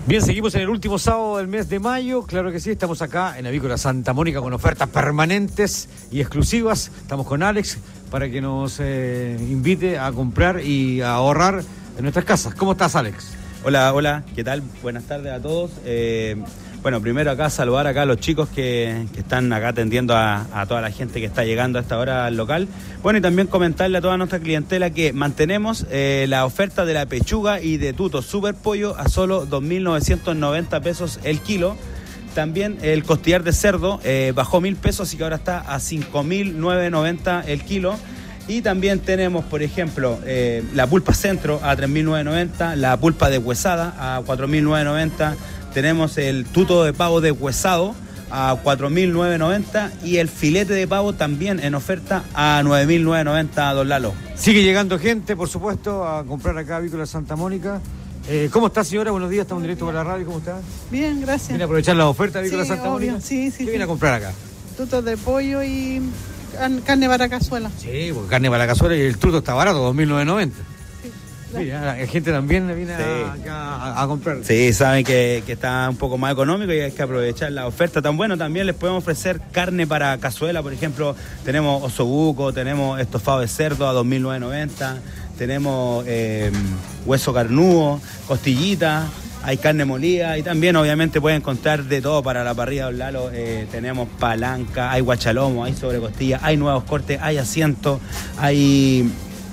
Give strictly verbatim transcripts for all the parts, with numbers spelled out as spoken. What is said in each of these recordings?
Bien, seguimos en el último sábado del mes de mayo, claro que sí, estamos acá en Avícola Santa Mónica con ofertas permanentes y exclusivas. Estamos con Alex para que nos eh, invite a comprar y a ahorrar en nuestras casas. ¿Cómo estás, Alex? Hola, hola, ¿qué tal? Buenas tardes a todos. Eh, bueno, primero acá saludar acá a los chicos que, que están acá atendiendo a, a toda la gente que está llegando a esta hora al local. Bueno, y también comentarle a toda nuestra clientela que mantenemos eh, la oferta de la pechuga y de tuto super pollo a solo dos mil novecientos noventa pesos el kilo. También el costillar de cerdo eh, bajó mil pesos y que ahora está a cinco mil novecientos noventa el kilo. Y también tenemos, por ejemplo, eh, la pulpa centro a tres mil novecientos noventa, la pulpa deshuesada a cuatro mil novecientos noventa, tenemos el tuto de pavo deshuesado a cuatro mil novecientos noventa y el filete de pavo también en oferta a nueve mil novecientos noventa, don Lalo. Sigue llegando gente, por supuesto, a comprar acá a Avícola Santa Mónica. Eh, ¿Cómo está, señora? Buenos días, estamos en directo para la radio. ¿Cómo está? Bien, gracias. ¿Viene a aprovechar la oferta de Avícola Sí, Santa obvio. Mónica? Sí, sí, ¿Qué sí. viene a comprar acá? Tutos de pollo y can- carne para cazuela. Sí, porque carne para la cazuela y el truto está barato, dos mil novecientos noventa. Sí. Mira, la gente también viene Sí. a, acá a, a comprar. Sí, saben que, que está un poco más económico y hay que aprovechar la oferta. Tan bueno, también les podemos ofrecer carne para cazuela, por ejemplo, tenemos osobuco, tenemos estofado de cerdo a dos mil novecientos noventa, tenemos eh, hueso carnudo, costillita, hay carne molida y también obviamente pueden encontrar de todo para la parrilla, don Lalo. Eh, tenemos palanca, hay guachalomo, hay sobrecostilla, hay nuevos cortes, hay asientos, hay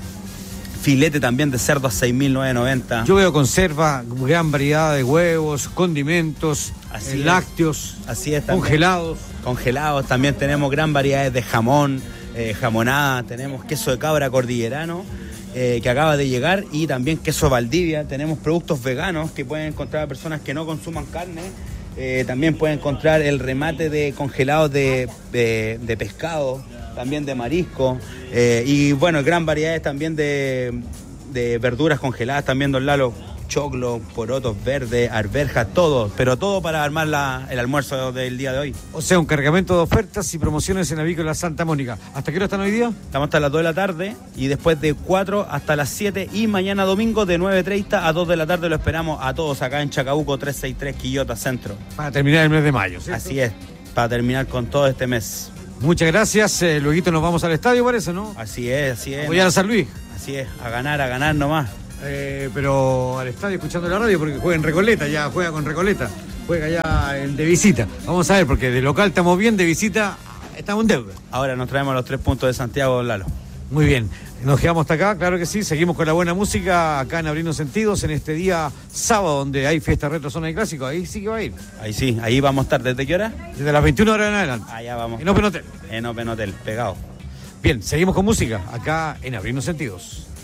filete también de cerdo a seis mil novecientos noventa. Yo veo conserva, gran variedad de huevos, condimentos, Así eh, es. lácteos, Así es, también. congelados. Congelados, también tenemos gran variedad de jamón, eh, jamonada, tenemos queso de cabra cordillerano eh, que acaba de llegar y también queso Valdivia, tenemos productos veganos que pueden encontrar a personas que no consuman carne, eh, también pueden encontrar el remate de congelados de, de, de pescado, también de marisco eh, y bueno, gran variedades también de, de verduras congeladas, también, don Lalo. Choclo, porotos verdes, arvejas, todo, pero todo para armar la, el almuerzo del día de hoy. O sea, un cargamento de ofertas y promociones en Avícola Santa Mónica. ¿Hasta qué hora están hoy día? Estamos hasta las dos de la tarde y después de cuatro hasta las siete y mañana domingo de nueve treinta a dos de la tarde lo esperamos a todos acá en Chacabuco trescientos sesenta y tres Quillota Centro. Para terminar el mes de mayo, ¿cierto? Así es, para terminar con todo este mes. Muchas gracias. Eh, luego nos vamos al estadio, parece, ¿no? Así es, así es. Apoyar a San Luis. Así es, a ganar, a ganar nomás. Eh, pero al estadio escuchando la radio porque juega en Recoleta, ya juega con Recoleta, juega ya en, de visita. Vamos a ver, porque de local estamos bien, de visita estamos en deuda. Ahora nos traemos los tres puntos de Santiago, don Lalo. Muy bien, nos quedamos hasta acá, claro que sí, seguimos con la buena música acá en Abriendo Sentidos en este día sábado donde hay fiesta retro zona de clásico, ahí sí que va a ir. Ahí sí, ahí vamos a estar. ¿Desde qué hora? Desde las veintiuna horas en adelante. Allá vamos. En Open Hotel. En Open Hotel, pegado. Bien, seguimos con música acá en Abriendo Sentidos.